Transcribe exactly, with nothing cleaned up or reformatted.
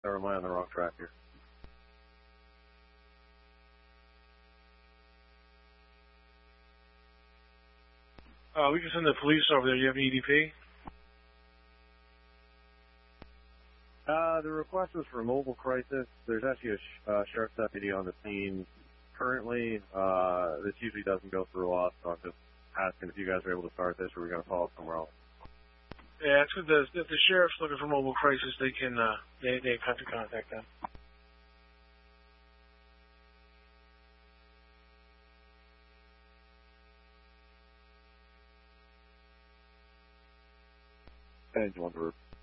or am I on the wrong track here? Uh, we can send the police over there. You have an E D P? Uh, the request was for mobile crisis. There's actually a sh uh, sheriff's deputy on the scene currently. Uh, this usually doesn't go through us, so I'm just asking if you guys are able to start this or we're going to follow somewhere else. Yeah, it's good. The, if the sheriff's looking for mobile crisis, they can, uh, they, they have to contact them. And you want to